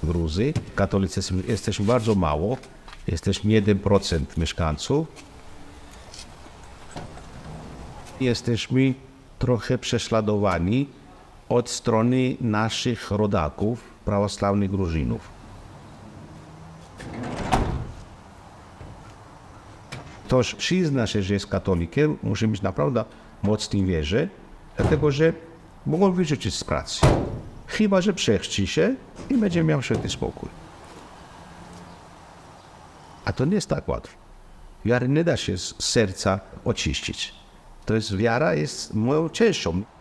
Gruzji. Katolicyzm jesteśmy bardzo mało. Jesteśmy 1% mieszkańców. Jesteśmy trochę prześladowani od strony naszych rodaków, prawosławnych Gruzinów. Ktoś przyzna się, że jest katolikiem, musi mieć naprawdę mocną wierze, dlatego że mogą wyrzucić z pracy. Chyba że przechrzci się i będzie miał święty spokój. A to nie jest tak łatwo. Wiary nie da się z serca oczyścić. To jest wiara jest moją częścią.